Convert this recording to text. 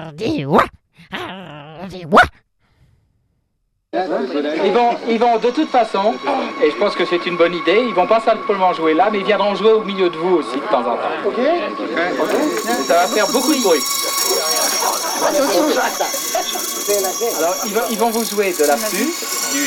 Ils vont de toute façon, et je pense que c'est une bonne idée, ils vont pas simplement jouer là, mais ils viendront jouer au milieu de vous aussi de temps en temps. Ok. Ça va faire beaucoup de bruit. Alors ils vont vous jouer de la flûte,